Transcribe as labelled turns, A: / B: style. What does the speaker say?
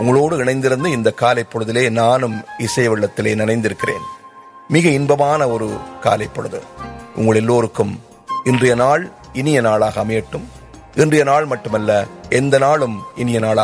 A: உங்களோடு இணைந்திருந்து இந்த காலை பொழுதிலே நானும் இசை வெள்ளத்திலே நனைந்திருக்கிறேன். மிக இன்பமான ஒரு காலை பொழுது. உங்கள் எல்லோருக்கும் இன்றைய நாள் இனிய நாளாக அமையட்டும். இன்றைய நாள் மட்டுமல்ல, எந்த நாளும் இனிய நாளாக